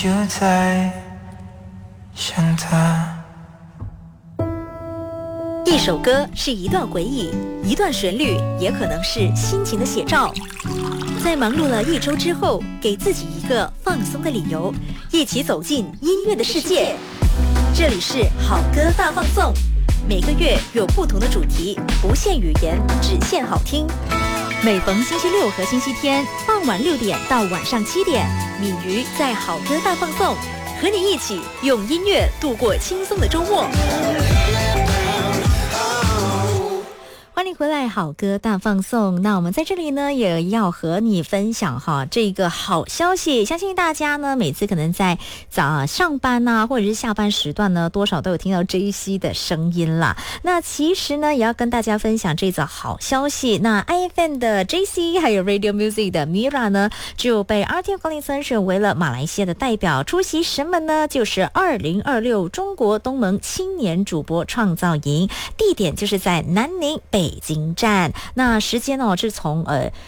就在想他。 一首歌是一段回忆，一段旋律也可能是心情的写照。在忙碌了一周之后，给自己一个放松的理由，一起走进音乐的世界。这里是好歌大放送，每个月有不同的主题，不限语言，只限好听。每逢星期六和星期天傍晚6点到晚上7点，敏瑜在好歌大放送，和你一起用音乐度过轻松的周末。欢迎回来，好歌大放送。那我们在这里呢，也要和你分享这个好消息。相信大家呢，每次可能在上班啊，或者是下班时段呢，多少都有听到 JC 的声音啦。那其实呢，也要跟大家分享这则好消息。那 IFN 的 JC 还有 Radio Music 的 Mira 呢，就被 RTL 高凌森选为了马来西亚的代表，出席什么呢？就是2026中国东盟青年主播创造营，地点就是在南宁北京站。那时间呢，是从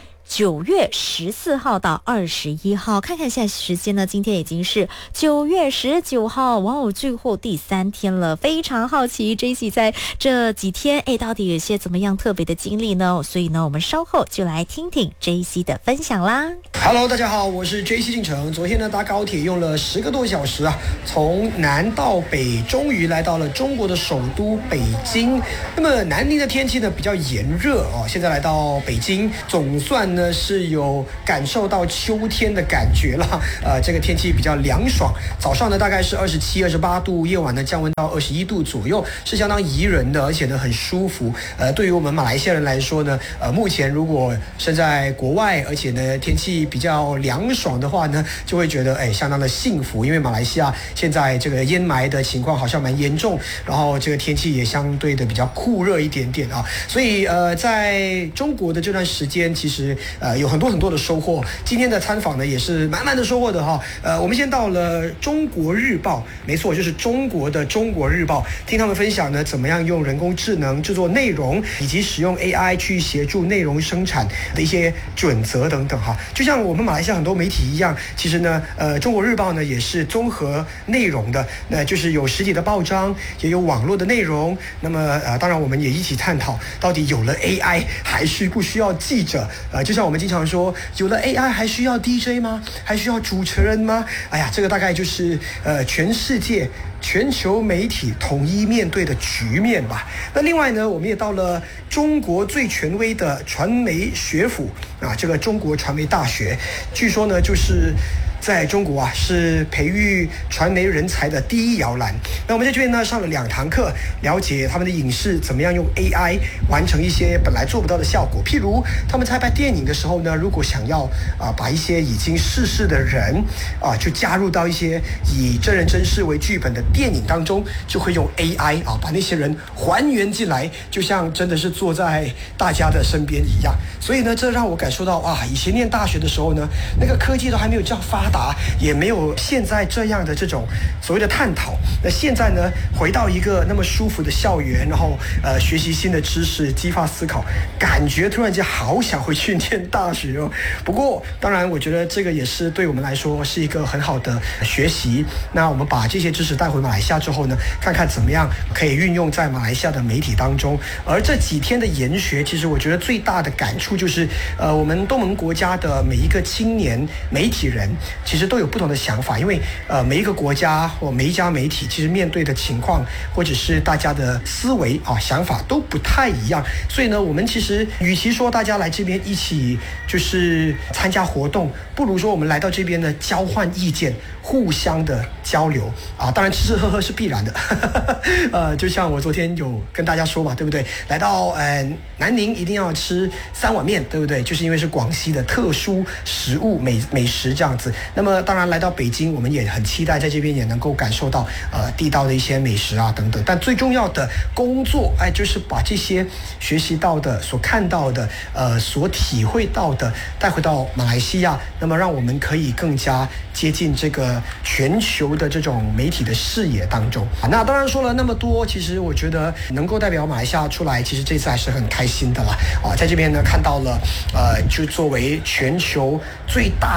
9月14号到21号，看看现在时间呢，今天已经是9月19号，哇哦，最后第3天了，非常好奇 JC 在这几天到底有些怎么样特别的经历呢？所以呢，我们稍后就来听听 JC 的分享啦。 Hello， 大家好，我是 JC 进城。昨天呢，搭高铁用了10个多小时啊，从南到北，终于来到了中国的首都北京。那么南宁的天气呢比较炎热哦，现在来到北京，总算呢是有感受到秋天的感觉了。这个天气比较凉爽，早上呢大概是27、28度，夜晚呢降温到21度左右，是相当宜人的，而且呢很舒服。对于我们马来西亚人来说呢，目前如果身在国外，而且呢天气比较凉爽的话呢，就会觉得相当的幸福，因为马来西亚现在这个烟霾的情况好像蛮严重，然后这个天气也相对的比较酷热一点点啊，所以在中国的这段时间，其实有很多的收获。今天的参访呢也是满满的收获的哈。我们先到了中国日报，没错，就是中国的中国日报，听他们分享呢怎么样用人工智能制作内容，以及使用 AI 去协助内容生产的一些准则等等哈。就像我们马来西亚很多媒体一样，其实呢中国日报呢也是综合内容的，那就是有实体的报章，也有网络的内容。那么当然我们也一起探讨，到底有了 AI 还需不需要记者？就像我们经常说，有了 AI 还需要 DJ 吗？还需要主持人吗？哎呀，这个大概就是全世界全球媒体统一面对的局面吧。那另外呢，我们也到了中国最权威的传媒学府啊，这个中国传媒大学，据说呢就是在中国是培育传媒人才的第一摇篮。那我们在这边呢上了2堂课，了解他们的影视怎么样用 AI 完成一些本来做不到的效果。譬如他们在拍电影的时候呢，如果想要把一些已经逝世的人就加入到一些以真人真事为剧本的电影当中，就会用 AI 把那些人还原进来，就像真的是坐在大家的身边一样。所以呢，这让我感受到以前念大学的时候呢，那个科技都还没有这样发达，也没有现在这样的这种所谓的探讨。那现在呢，回到一个那么舒服的校园，然后学习新的知识，激发思考，感觉突然间好想回去念大学哦。不过当然我觉得这个也是对我们来说是一个很好的学习。那我们把这些知识带回马来西亚之后呢，看看怎么样可以运用在马来西亚的媒体当中。而这几天的研学，其实我觉得最大的感触就是我们东盟国家的每一个青年媒体人其实都有不同的想法，因为每一个国家或每一家媒体其实面对的情况或者是大家的思维想法都不太一样。所以呢，我们其实与其说大家来这边一起就是参加活动，不如说我们来到这边呢交换意见，互相的交流当然吃吃喝喝是必然的就像我昨天有跟大家说嘛，对不对？来到南宁一定要吃3碗面，对不对？就是因为是广西的特殊食物美食这样子。那么当然来到北京，我们也很期待在这边也能够感受到地道的一些美食等等。但最重要的工作就是把这些学习到的、所看到的、所体会到的带回到马来西亚，那么让我们可以更加接近这个全球的这种媒体的视野当中。那当然说了那么多，其实我觉得能够代表马来西亚出来，其实这次还是很开心的啦。在这边呢看到了就作为全球最大的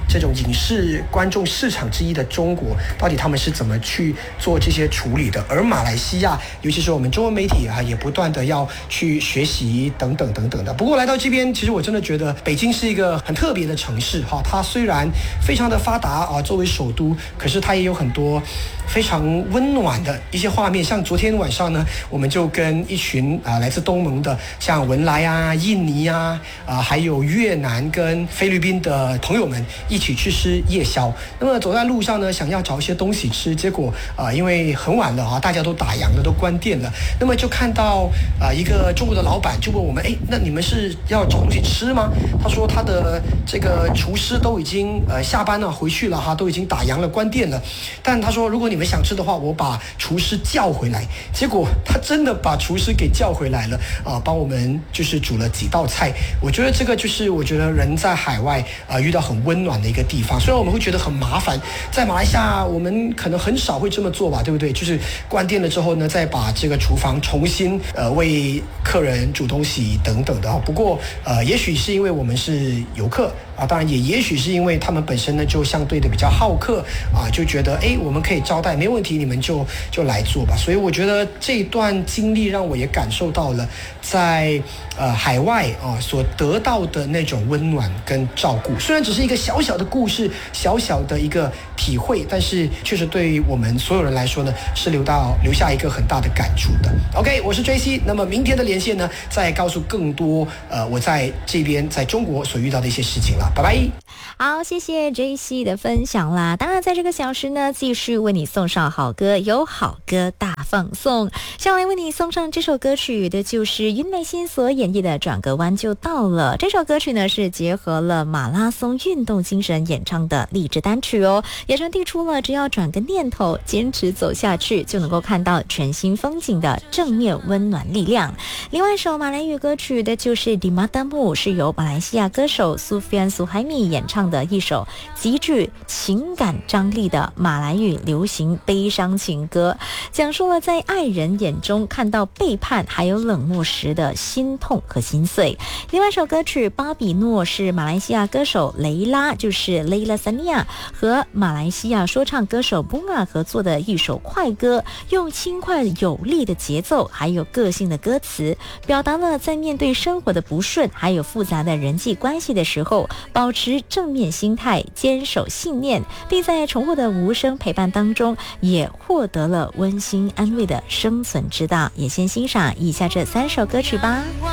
这种影视观众市场之一的中国，到底他们是怎么去做这些处理的？而马来西亚，尤其是我们中文媒体也不断的要去学习等等等等的。不过来到这边，其实我真的觉得北京是一个很特别的城市它虽然非常的发达作为首都，可是它也有很多非常温暖的一些画面。像昨天晚上呢，我们就跟一群来自东盟的，像文莱印尼还有越南跟菲律宾的朋友们一起去吃夜宵。那么走在路上呢，想要找一些东西吃，结果因为很晚了大家都打烊了，都关店了。那么就看到一个中国的老板就问我们，那你们是要找东西吃吗？他说他的这个厨师都已经下班了回去了都已经打烊了关店了。但他说如果你们想吃的话，我把厨师叫回来。结果他真的把厨师给叫回来了帮我们就是煮了几道菜。我觉得这个就是我觉得人在海外遇到很温暖的一个地方。虽然我们会觉得很麻烦，在马来西亚我们可能很少会这么做吧，对不对？就是关店了之后呢，再把这个厨房重新为客人煮东西等等的不过也许是因为我们是游客当然也许是因为他们本身呢就相对的比较好客就觉得我们可以招待没问题，你们就来做吧。所以我觉得这一段经历让我也感受到了在海外所得到的那种温暖跟照顾。虽然只是一个小小的故事，小小的一个体会，但是确实对于我们所有人来说呢，是留下一个很大的感触的。OK， 我是 JC， 那么明天的连线呢，再告诉更多我在这边在中国所遇到的一些事情了。拜拜。 好，谢谢 JC 的分享啦。当然在这个小时呢，继续为你送上好歌，有好歌大放送。下来为你送上这首歌曲的就是云美心所演绎的《转个弯就到了》。这首歌曲呢是结合了马拉松运动精神演唱的励志单曲也传递出了只要转个念头，坚持走下去就能够看到全新风景的正面温暖力量。另外一首马来语歌曲的就是《Di Matamu》，是由马来西亚歌手Sufian Suhaimi演唱的一首极具情感张力的马来语流行悲伤情歌，讲述了在爱人眼中看到背叛还有冷漠时的心痛和心碎。另外一首歌曲《巴比诺》是马来西亚歌手雷拉，就是 Leila Sania 和马来西亚说唱歌手 Bunga 合作的一首快歌，用轻快有力的节奏还有个性的歌词，表达了在面对生活的不顺还有复杂的人际关系的时候，保持正面心态，坚守信念，并在重复的无声陪伴当中也获得了温馨安慰的生存之道。也先欣赏以下这3首歌曲吧。